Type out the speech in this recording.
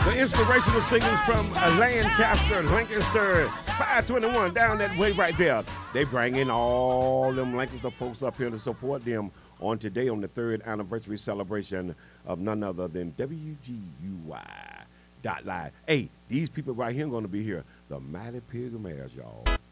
The inspirational singers from Lancaster, Lancaster, 521, down that way right there. They bring in all them Lancaster folks up here to support them on today on the third anniversary celebration of none other than WGUY. Live. Hey, these people right here are going to be here. The Mighty Pygmairs, y'all.